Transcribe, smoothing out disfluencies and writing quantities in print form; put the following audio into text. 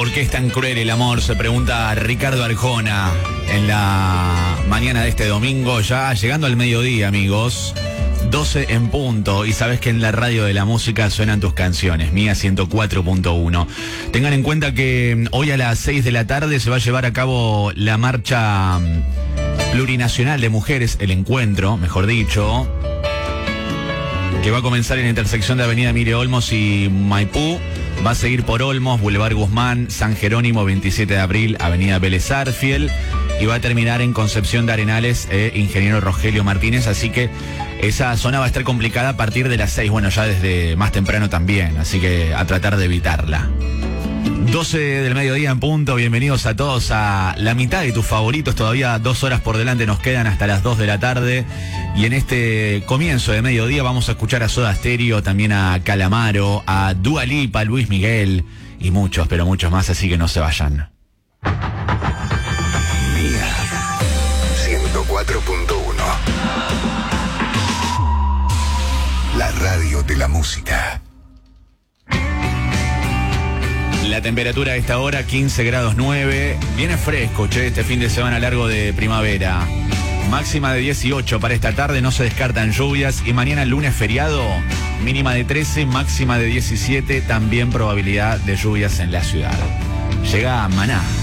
¿Por qué es tan cruel el amor? Se pregunta Ricardo Arjona en la mañana de este domingo, ya llegando al mediodía, amigos. 12 en punto, y sabes que en la radio de la música suenan tus canciones, Mía 104.1. Tengan en cuenta que hoy a las 6 de la tarde se va a llevar a cabo la marcha plurinacional de mujeres, el encuentro, mejor dicho, que va a comenzar en la intersección de Avenida Emilio Olmos y Maipú. Va a seguir por Olmos, Boulevard Guzmán, San Jerónimo, 27 de abril, Avenida Vélez Arfiel, y va a terminar en Concepción de Arenales, Ingeniero Rogelio Martínez. Así que esa zona va a estar complicada a partir de las 6, bueno, ya desde más temprano también, así que a tratar de evitarla. 12 del mediodía en punto, bienvenidos a todos a la mitad de tus favoritos, todavía 2 horas por delante nos quedan hasta las 2 de la tarde, y en este comienzo de mediodía vamos a escuchar a Soda Stereo, también a Calamaro, a Dua Lipa, a Luis Miguel y muchos, pero muchos más, así que no se vayan. Mía 104.1, la radio de la música. La temperatura a esta hora 15 grados 9. Viene fresco, este fin de semana largo de primavera. Máxima de 18 para esta tarde, no se descartan lluvias. Y mañana lunes feriado, mínima de 13, máxima de 17. También probabilidad de lluvias en la ciudad. Llega Maná.